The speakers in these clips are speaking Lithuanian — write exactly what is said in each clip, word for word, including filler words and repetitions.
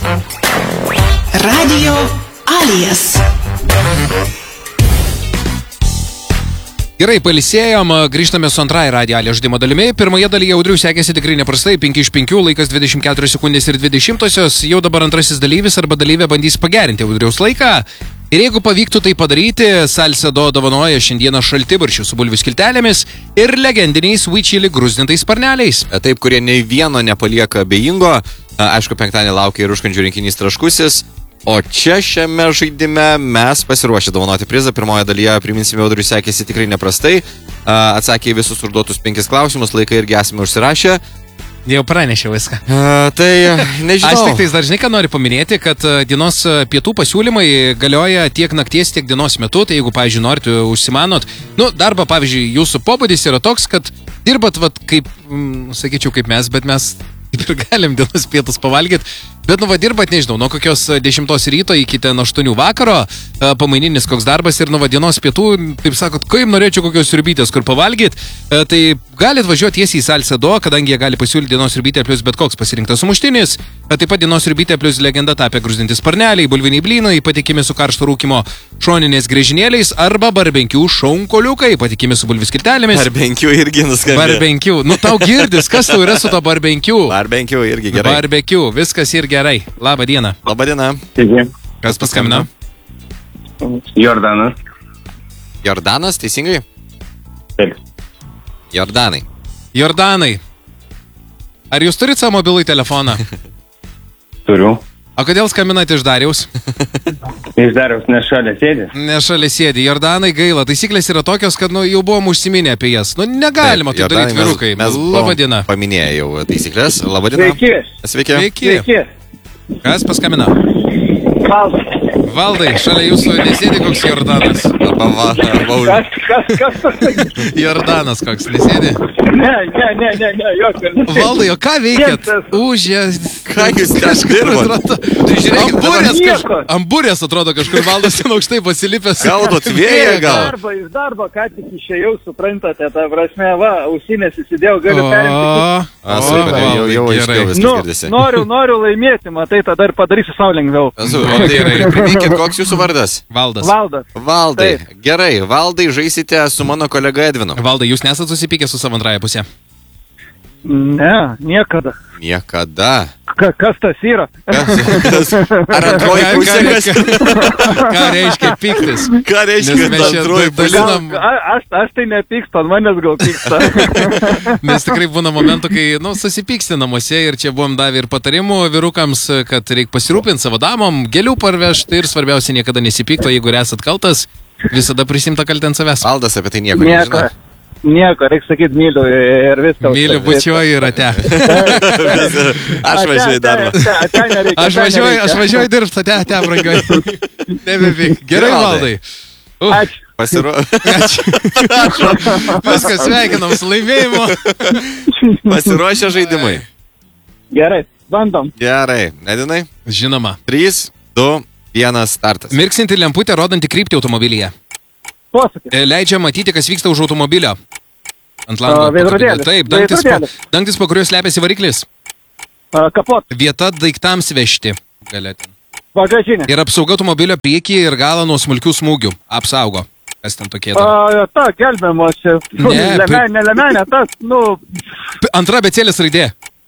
Radio Alias. Gerai, pailsėjom, grįžtame su antrąją Radio Alias žaidimo dalimi. Pirmoje dalyje Audriui sekėsi tikrai neprastai, penki iš penkių, laikas dvidešimt keturios sekundės ir dvidešimtosios. Jau dabar antrasis dalyvis arba dalyvė bandys pagerinti Audriaus laiką. Ir jeigu pavyktų tai padaryti, Salcedo dovanoja šiandieną šaltibarščių su bulvių skiltelėmis ir legendiniais Sweet Chili gruzdintais sparneliais. Taip, kurie nei vieno nepalieka abejingo. Aišku, penktadienį laukia ir užkandžių rinkinys traškusis. O čia šiame žaidime mes pasiruošę dovanoti prizą. Pirmoje dalyje, priminsime, Audriui sekėsi tikrai neprastai. Atsakė į visus užduotus penkis klausimus, laiką irgi esame užsirašę. Jau pranešiau viską. Uh, tai nežinau. Aš tik tais dar žinai, ką noriu paminėti, kad dienos pietų pasiūlymai galioja tiek nakties, tiek dienos metu. Tai jeigu, pavyzdžiui, norite, užsimanot, nu, darbą, pavyzdžiui, jūsų pobūdis yra toks, kad dirbat, vat, kaip, mm, sakyčiau, kaip mes, bet mes kaip ir galim dienos pietus pavalgyti. Bet, nu, va, dirbat, nežinau, nuo kokios dešimtos ryto iki ten aštuonių vakaro, pamaininis koks darbas ir, nu, va, dienos pietų, taip sakot, kaip norėčiau kokios sriubytės, kur pavalgyti, tai galit važiuoti tiesiai į Salcedo, kadangi jie gali pasiūlyti dienos sriubytę plus bet koks pasirinktas sumuštinis, taip pat dienos sriubytė plus legenda tapę gruzdinti sparneliai, bulviniai blynai, patikimi su karšto rūkymo šoninės griežinėliais arba barbenkių šonkoliukai, patikimi su bulvių skiltelėmis. Barbenkių irgi nuskambėjo. Barbenkių, nu, tau girdis, kas tau yra su to barbenkių? Barbenkių irgi gerai. Barbenkių, viskas ir gerai. Labą dieną. Labą dieną. Sveiki. Kas paskambino? Jordanas. Jordanas, teisingai? Taip. Jordanai. Jordanai. Ar jūs turite savo mobilų telefoną? Turiu. O kodėl skambinate iš Dariaus? Iš Dariaus, ne šalia sėdi? Ne šalia sėdi. Jordanai, gaila. Taisyklės yra tokios, kad, nu, jau buvom užsiminę apie jas. Nu, negalima taip daryti, vyrukai. Mes, mes Labą dieną. Paminėję jau taisyklės. Labą dieną. Sveiki. Sveiki. Sveiki. Sveiki. Kas paskambino? Valdas. Valdai, šalia jūsų nesėdi koks Jordanas. Arba va, arba už. Kas, kas, kas pasakė? Jordanas koks, nesėdi? Ne, ne, ne, ne, ne, jokio. Valdai, o ką veikėt? Už jas. Ką jūs ten dirbat? Tai žiūrėkit, amburės, kaž... nieko. amburės atrodo kažkur Valdas ten aukštai pasilipęs. Gaudot vėją Iš gal? darbo, iš darbo, ką tik išėjau, suprantate, ta prasme, va, ausinės įsidėjau, galiu perimti. A, super, jau, jau aiškiau viskas Nu, girdisi. noriu, noriu laimėti, matai, tada ir padarysiu savo lengviau. Super, gerai. Priminkit, koks jūsų vardas? Valdas. Valdas. Valdai. Gerai, Valdai, žaisite su mano kolega Edvinu. Valdai, jūs nesat susipykę su savo antrąją pusę? Ne, niekada. Niekada. Ka, kas tas yra? Kas, kas, ar antroji Ką- pusė, ką- kas? Ką reiškia piktis? Ką reiškia, Nes mes kad čia antroji da- pusė? dalinam- A, aš, aš tai nepykstu, ant manęs gal pyksta. Nes tikrai būna momentų, kai, nu, susipyksti namuose ir čia buvom davę ir patarimų vyrukams, kad reikia pasirūpinti savo damom, gėlių parvežti ir svarbiausia niekada nesipykto, jeigu esat kaltas, visada prisimta kaltę ant savęs. Valdas apie tai nieko Nieko. nežino. Nieko, reikia sakyti myliu ir viską. Myliu, bučiuoju rate. Aš važiuoju į darbą. Aš važiuoju, aš važiuoju dirbti, ate, ate, brangiai. Nebepyk. Gerai, Valdai. Uf, Ačiū. Pasiro... ačiū. Viskas, sveikinam su laimėjimu. Pasiruošę žaidimai. Gerai, bandom. Gerai, Edinai. Žinoma. trys, du, vienas, startas. Mirksinti lemputė, rodanti kryptį automobilyje. Posakis. E, Leidžia matyti, kas vyksta už automobilio. Ant lango. A, veidrodėlis. Taip, dangtis po, Veidrodėlis. dangtis, po kuriuo slepiasi variklis. A, Kapot. Vieta daiktams vežti. Galėtum. Bagažinė. Ir apsauga automobilio priekį ir galą nuo smulkių smūgių. Apsaugo. Kas ten tokie? dar? A, Ta, gelbėjimo čia. Ne, Lemenė, lemenė, tas, nu, P- Antra abėcėlės raidė.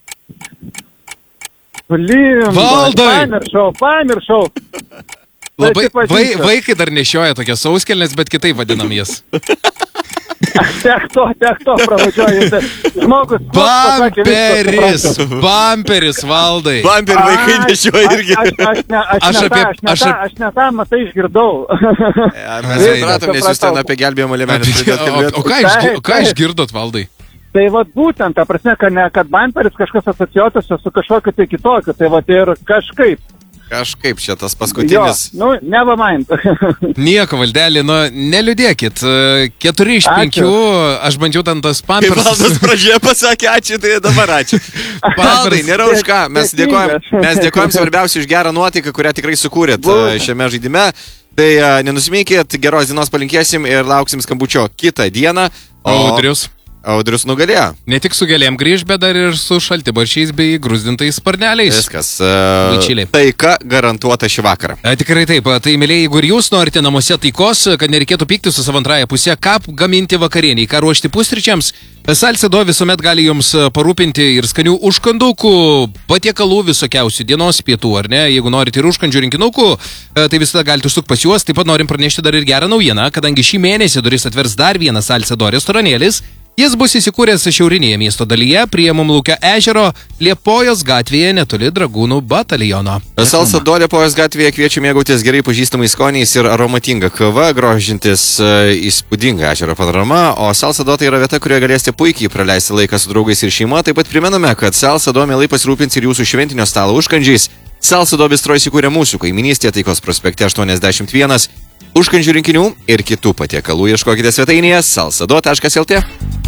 blim. Valdai! Pamiršau, pamiršau. Labai, vai, Prisipažįstu. vaikai dar nešioja tokias sauskelnes, bet kitaip vadinam jas. Tek to, tek to pravažiuoju. Žmogus. Bamperis! Bamperis, Valdai! Bamperį vaikai nešioja irgi. Aš, aš, ne, aš, Aš aš, apie- apie, aš, ne, aš tą, ap- aš ne tą, matai, išgirdau. Ja, mes Viską supratom, nes jūs ten apie gelbėjimo liemenės O, pradėjot o kalbėti. ką, išgi, o ką išgirdot, Valdai? Tai vat būtent, ta prasme, kad, ne, kad bamperis kažkas asocijuotųsi su kažkokiu tai kitokiu, tai vat ir kažkaip. Kažkaip čia tas Jo, paskutinis. nu, never mind. Nieko, Valdelį, nu, neliūdėkit. E, Keturi iš Ačiū. penkių, aš bandžiau ten tas Kai pamperas. Valdas pradžioje pasakė ačiū, tai dabar ačiū. Valdai, nėra už ką. Mes dėkojam, mes dėkojam svarbiausiai už gerą nuotaiką, kurią tikrai sukūrėt e, šiame žaidime. Tai e, nenusiminkit, geros dienos palinkėsim ir lauksim skambučio kitą dieną. O Audrius. Audrius nugalėjo. Ne tik su gėlėm grįž, bet dar ir su šaltibaršiais bei grūzdintais sparneliais. Viskas. Uh, Bičiuliai. Taika garantuota šį vakarą. A, tikrai taip. Tai, mėlyje, jeigu ir jūs norite namuose taikos, kad nereikėtų pykti su savo antrąją pusę, ką gaminti vakarieniai, ką ruošti pusryčiams, Salcedo visuomet gali jums parūpinti ir skanių užkandukų, patiekalų visokiausių dienos pietų, ar ne? Jeigu norite ir užkandžių rinkinukų, tai visada galite užsuk pas juos. Taip pat norim pranešti dar ir gerą naujieną, kadangi šį mėnesį duris atvers dar vienas Salcedo restoranėlis. Jis bus įsikūręs šiaurinėje miesto dalyje, prie Mumlūkio ežero, Liepojos gatvėje, netoli Dragūnų bataliono. Salcedo Liepojos gatvėje kviečia mėgautis gerai pažįstamais skoniais ir aromatinga kava, grožintis uh, įspūdinga ežero panorama, o Salcedo tai yra vieta, kurioje galėsite puikiai praleisti laiką su draugais ir šeima. Taip pat primename, kad Salcedo mielai pasirūpins ir jūsų šventinio stalo užkandžiais. Salcedo bistro įsikūrė mūsų kaiminystėje, Taikos prospekte aštuoniasdešimt vienas. Užkandžių rinkinių ir kitų patiekalų ieškokite svetainėje salcedo taškas lt.